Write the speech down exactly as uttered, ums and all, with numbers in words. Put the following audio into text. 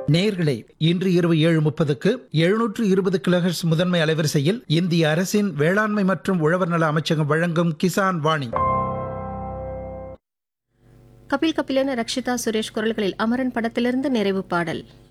நேயர்களே, இன்று இரவு ஏழு முப்பதுக்கு எழுநூற்று இருபது கிலோஹெர்ட்ஸ் முதன்மை அலைவரிசையில் இந்திய அரசின் வேளாண்மை மற்றும் உழவர் நல அமைச்சகம் வழங்கும் கிசான் வாணி. கபில் கபிலன் ரக்ஷிதா சுரேஷ் குரல்களில் அமரன் படத்திலிருந்து நிறைவு பாடல்.